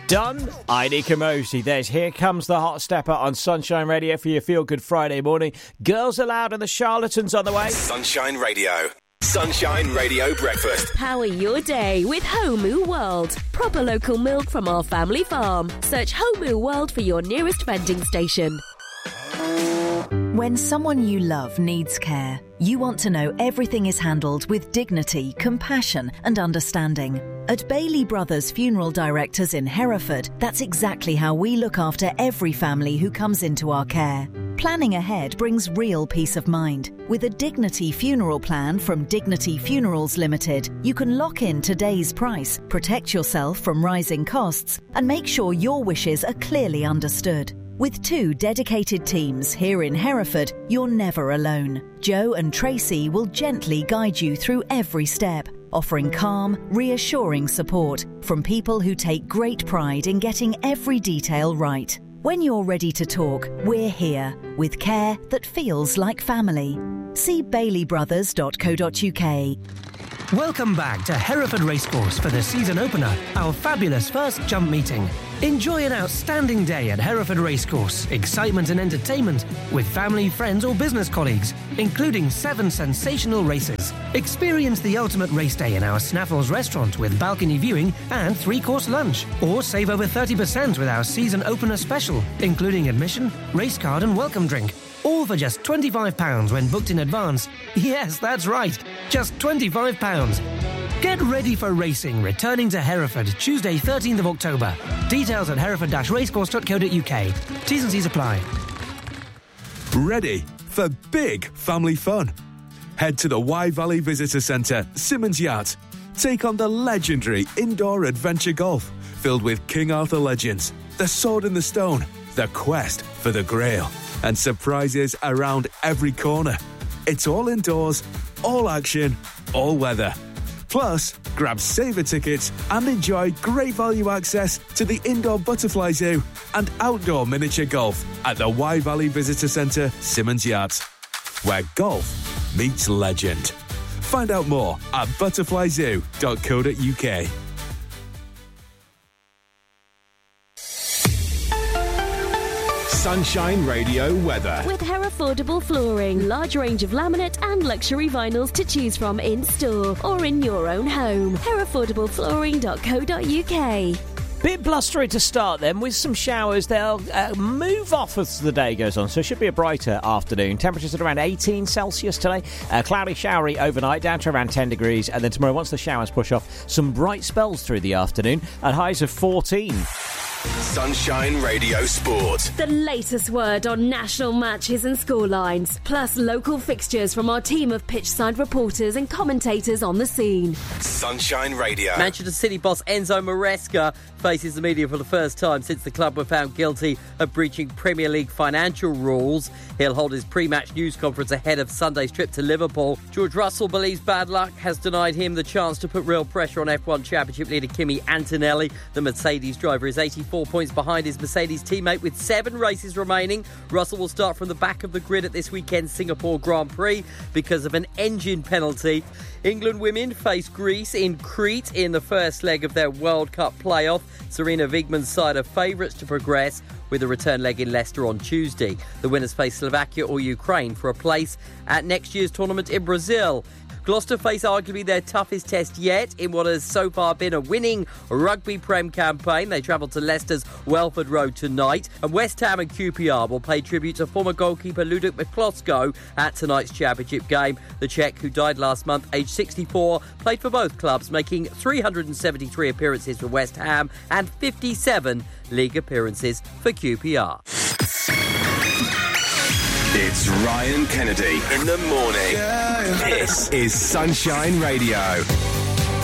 Done. Heidi Kamosi. There's Here Comes the Hot Stepper on Sunshine Radio for your feel-good Friday morning. Girls Aloud and the Charlatans on the way. Sunshine Radio. Sunshine Radio Breakfast. Power your day with Homu World. Proper local milk from our family farm. Search Homu World for your nearest vending station. When someone you love needs care, you want to know everything is handled with dignity, compassion and understanding. At Bailey Brothers Funeral Directors in Hereford, that's exactly how we look after every family who comes into our care. Planning ahead brings real peace of mind. With a Dignity funeral plan from Dignity Funerals Limited, you can lock in today's price, protect yourself from rising costs, and make sure your wishes are clearly understood. With 2 dedicated teams here in Hereford, you're never alone. Joe and Tracy will gently guide you through every step, offering calm, reassuring support from people who take great pride in getting every detail right. When you're ready to talk, we're here, with care that feels like family. See baileybrothers.co.uk. Welcome back to Hereford Racecourse for the season opener, our fabulous first jump meeting. Enjoy an outstanding day at Hereford Racecourse, excitement and entertainment with family, friends or business colleagues, including 7 sensational races. Experience the ultimate race day in our Snaffles restaurant with balcony viewing and 3-course lunch. Or save over 30% with our season opener special, including admission, race card and welcome drink. All for just £25 when booked in advance. Yes, that's right, just £25. Get ready for racing, returning to Hereford Tuesday 13th of October. Details at hereford-racecourse.co.uk. T's and C's apply. Ready for big family fun? Head to the Wye Valley Visitor Centre, Simmons Yacht. Take on the legendary indoor adventure golf, filled with King Arthur legends, the Sword in the Stone, the quest for the Grail, and surprises around every corner. It's all indoors, all action, all weather. Plus, grab saver tickets and enjoy great value access to the indoor butterfly zoo and outdoor miniature golf at the Wye Valley Visitor Centre, Simmons Yacht, where golf meets legend. Find out more at butterflyzoo.co.uk. Sunshine Radio weather. With Herefordable Flooring. Large range of laminate and luxury vinyls to choose from in store or in your own home. Herefordableflooring.co.uk. Bit blustery to start then, with some showers. They'll move off as the day goes on, so it should be a brighter afternoon. Temperatures at around 18 Celsius today. Cloudy, showery overnight, down to around 10 degrees. And then tomorrow, once the showers push off, some bright spells through the afternoon at highs of 14. Sunshine Radio Sport. The latest word on national matches and scorelines, plus local fixtures from our team of pitchside reporters and commentators on the scene. Sunshine Radio. Manchester City boss Enzo Maresca faces the media for the first time since the club were found guilty of breaching Premier League financial rules. He'll hold his pre-match news conference ahead of Sunday's trip to Liverpool. George Russell believes bad luck has denied him the chance to put real pressure on F1 Championship leader Kimi Antonelli. The Mercedes driver is 84 points behind his Mercedes teammate with 7 races remaining. Russell will start from the back of the grid at this weekend's Singapore Grand Prix because of an engine penalty. England women face Greece in Crete in the first leg of their World Cup playoff. Serena Wigman's side are favourites to progress with a return leg in Leicester on Tuesday. The winners face Slovakia or Ukraine for a place at next year's tournament in Brazil. Gloucester face arguably their toughest test yet in what has so far been a winning Rugby Prem campaign. They travel to Leicester's Welford Road tonight. And West Ham and QPR will pay tribute to former goalkeeper Ludek Miklosko at tonight's championship game. The Czech, who died last month, aged 64, played for both clubs, making 373 appearances for West Ham and 57 league appearances for QPR. It's Ryan Kennedy in the morning. This is Sunshine Radio.